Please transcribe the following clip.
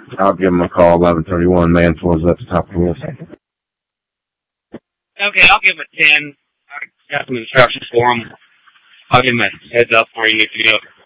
I'll give him a call, 1131. Mansfield's at the top of the list. Okay, I'll give him a 10. I got some instructions for him. I'll give him a heads up where he needs to go.